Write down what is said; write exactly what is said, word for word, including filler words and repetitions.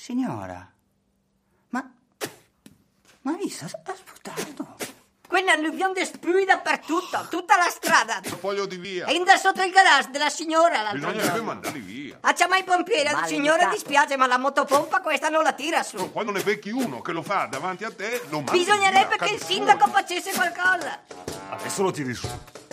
Signora, ma... ma hai visto? Ha sputato. Quell'alluvione sprui dappertutto, tutta la strada. Un foglio di via. E in da sotto il garage della signora l'altro Bisognerebbe giorno. mandarli via. Ah, chiama i pompieri, Maleducato. signora, dispiace, ma la motopompa questa non la tira su. Quando ne becchi uno che lo fa davanti a te, lo mandi Bisognerebbe via, che il cazzo sindaco fuori. facesse qualcosa. Adesso lo tiri su.